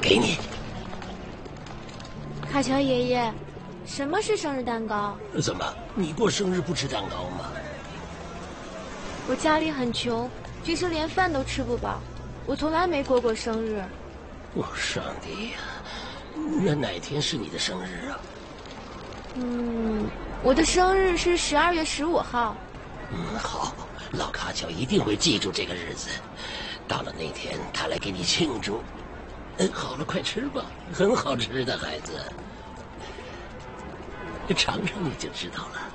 给你。 卡乔爷爷，什么是生日蛋糕？ 怎么，你过生日不吃蛋糕吗？ 我家里很穷，平时连饭都吃不饱，我从来没过生日。 哦，上帝呀！那哪天是你的生日啊？ 我的生日是12月15号。 好，老卡乔一定会记住这个日子。到了那天，他来给你庆祝。好了，快吃吧，很好吃的，孩子。尝尝你就知道了。